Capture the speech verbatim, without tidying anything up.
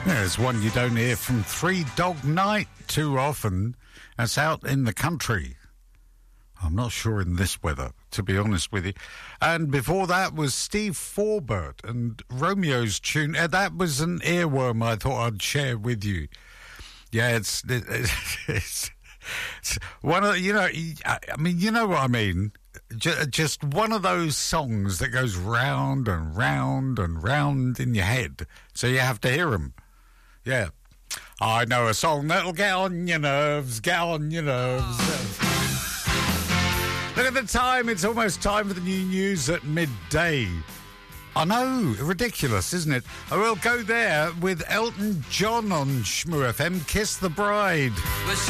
There's one you don't hear from Three Dog Night too often. That's Out in the Country. I'm not sure in this weather, to be honest with you. And before that was Steve Forbert and Romeo's tune. Uh, that was an earworm I thought I'd share with you. Yeah, it's, it's, it's, it's one of, you know, I mean, you know what I mean? Just one of those songs that goes round and round and round in your head. So you have to hear them. Yeah. I know a song that'll get on your nerves, get on your nerves. Look at the time. It's almost time for the new news at midday. I know. Ridiculous, isn't it? I will go there with Elton John on Shmoo F M. Kiss the Bride.